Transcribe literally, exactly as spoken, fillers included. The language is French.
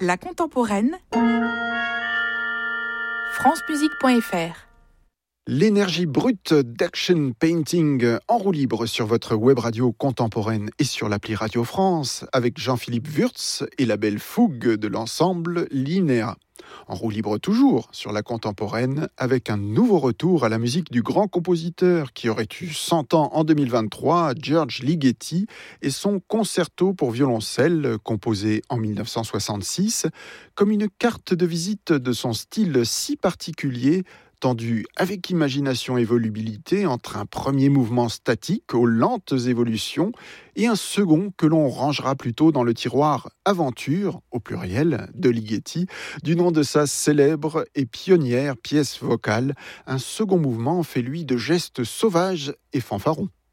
La contemporaine, francemusique point f r. L'énergie brute d'Action Painting en roue libre sur votre web radio contemporaine et sur l'appli Radio France avec Jean-Philippe Wurtz et la belle fougue de l'ensemble Linéa. En roue libre toujours sur la contemporaine avec un nouveau retour à la musique du grand compositeur qui aurait eu cent ans en deux mille vingt-trois, George Ligeti, et son concerto pour violoncelle composé en dix-neuf cent soixante-six comme une carte de visite de son style si particulier, tendu avec imagination et volubilité entre un premier mouvement statique aux lentes évolutions et un second que l'on rangera plutôt dans le tiroir aventure, au pluriel, de Ligeti, du nom de sa célèbre et pionnière pièce vocale. Un second mouvement fait lui de gestes sauvages et fanfarons.